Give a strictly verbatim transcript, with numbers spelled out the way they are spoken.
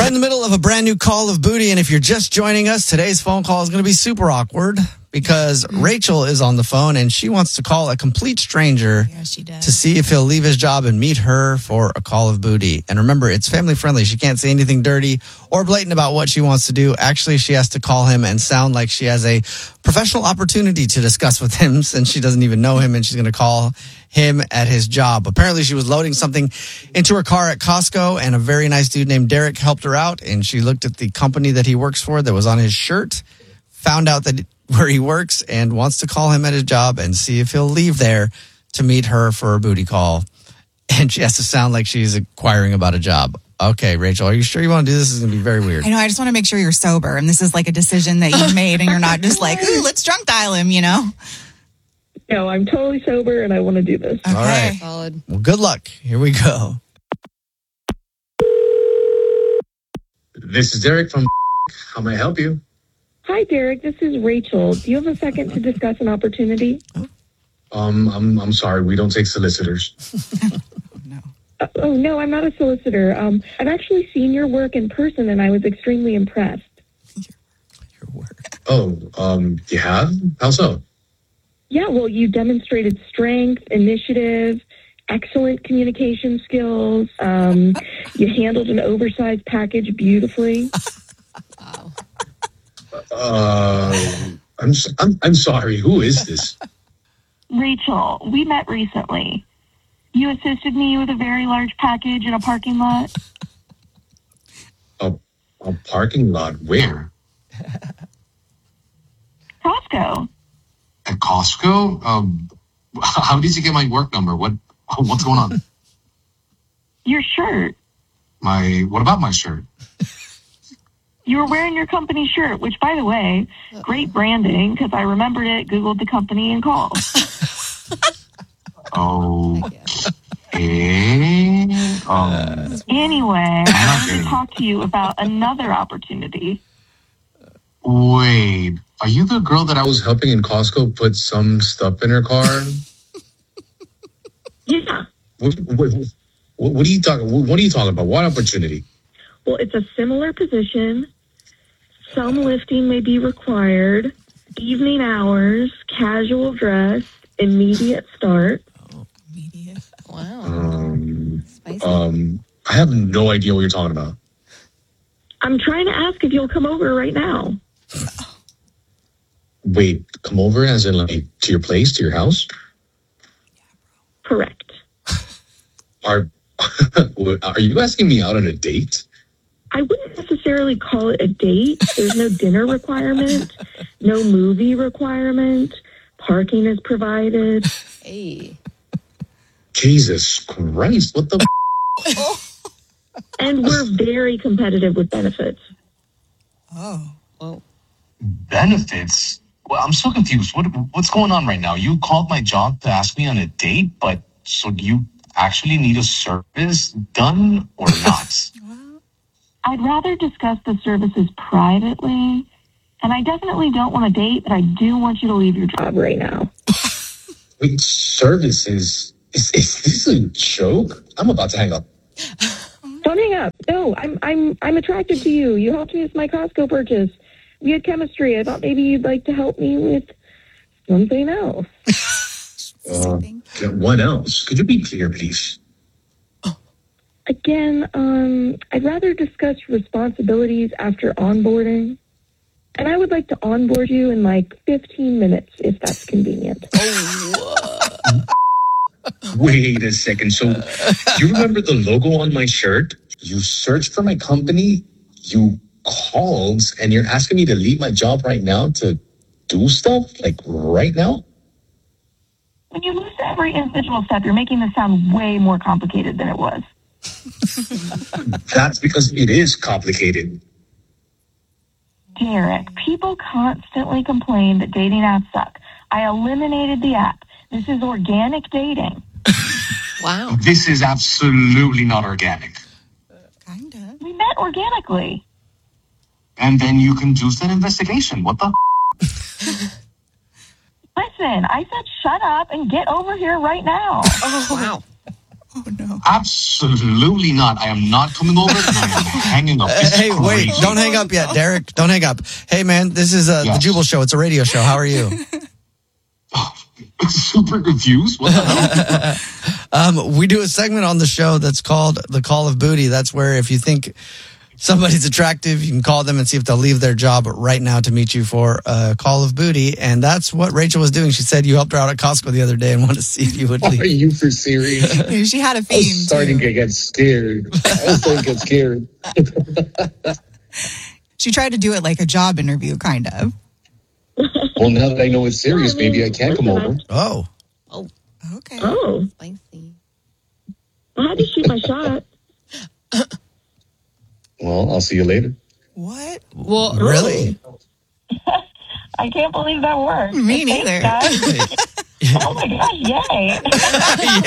in the middle of a brand new Call of Booty, and if you're just joining us, today's phone call is going to be super awkward because Rachel is on the phone and she wants to call a complete stranger Yeah, she does. to see if he'll leave his job and meet her for a Call of Booty. And remember, it's family friendly. She can't say anything dirty or blatant about what she wants to do. Actually, she has to call him and sound like she has a professional opportunity to discuss with him since she doesn't even know him, and she's going to call him at his job. Apparently, she was loading something into her car at Costco, and a very nice dude named Derek helped her out, and she looked at the company that he works for that was on his shirt, found out that where he works, and wants to call him at his job and see if he'll leave there to meet her for a booty call. And she has to sound like she's inquiring about a job. Okay, Rachel, are you sure you want to do this? This is going to be very weird. I know. I just want to make sure you're sober, and this is like a decision that you've made, and you're not just like, ooh, let's drunk dial him, you know? No, I'm totally sober, and I want to do this. Okay. All right. Solid. Well, good luck. Here we go. This is Derek from How may I help you? Hi, Derek. This is Rachel. Do you have a second to discuss an opportunity? Um, I'm I'm sorry, we don't take solicitors. Uh, oh, no, I'm not a solicitor. Um, I've actually seen your work in person, and I was extremely impressed. Your work. Oh, um, you have? How so? Yeah, well, you demonstrated strength, initiative, excellent communication skills. Um, you handled an oversized package beautifully. Wow. Uh, I'm s- I'm I'm sorry. Who is this? Rachel, we met recently. You assisted me with a very large package in a parking lot. A a parking lot where? Costco. At Costco? Um, how did you get my work number? What what's going on? Your shirt. My what about my shirt? You were wearing your company shirt, which, by the way, great branding, because I remembered it, Googled the company, and called. Okay. Um, Anyway, I wanted Okay. to talk to you about another opportunity. wait, are you the girl that I was helping in Costco put some stuff in her car? Yeah. What, what, what, what are you talking? What, what are you talking about? What opportunity? Well, it's a similar position. Some lifting may be required. Evening hours, casual dress, immediate start. Immediate. Wow. Um, Spicy. um, I have no idea what you're talking about. I'm trying to ask if you'll come over right now. Wait, come over as in like to your place, to your house? Correct. Are are you asking me out on a date? I wouldn't necessarily call it a date. There's no dinner requirement, no movie requirement. Parking is provided. Hey. Jesus Christ! What the? And we're very competitive with benefits. Oh. Well, Benefits? Well, I'm so confused. What what's going on right now? You called my job to ask me on a date, but so do you actually need a service done or not? I'd rather discuss the services privately. And I definitely don't want to date, but I do want you to leave your job right now. Wait, services? Is, is this a joke? I'm about to hang up. Don't hang up. No, I'm I'm I'm attracted to you. You helped me with my Costco purchase. We had chemistry. I thought maybe you'd like to help me with something else. Uh, what else? Could you be clear, please? Again, um, I'd rather discuss responsibilities after onboarding. And I would like to onboard you in like fifteen minutes, if that's convenient. Wait a second. So, you remember the logo on my shirt? You searched for my company, you called, and you're asking me to leave my job right now to do stuff? Like, right now? When you list every individual step, you're making this sound way more complicated than it was. That's because it is complicated. Derek, people constantly complain that dating apps suck. I eliminated the app. This is organic dating. wow. This is absolutely not organic. Kinda. We met organically. And then you conduced an investigation. What the? Listen, I said shut up and get over here right now. Wow. Oh, no. Absolutely not. I am not coming over and I am hanging up. This is Hey, wait, crazy. don't hang up yet, Derek. Don't hang up. Hey, man, this is uh, the Yes. Jubal Show. It's a radio show. How are you? Super confused. What the hell? Um, we do a segment on the show that's called the Call of Booty. That's where if you think somebody's attractive, you can call them and see if they'll leave their job right now to meet you for a Call of Booty. And that's what Rachel was doing. She said you helped her out at Costco the other day and wanted to see if you would Are leave. you for serious? She had a I theme. was starting too. to get scared. I was starting to get scared. She tried to do it like a job interview, kind of. Well, now that I know it's serious, maybe I can come over. Oh. Okay. Oh, Spicy. I had to shoot my shot. Well, I'll see you later. What? Well, Really? I can't believe that worked. Me Thanks, neither. guys. Oh my gosh, yay.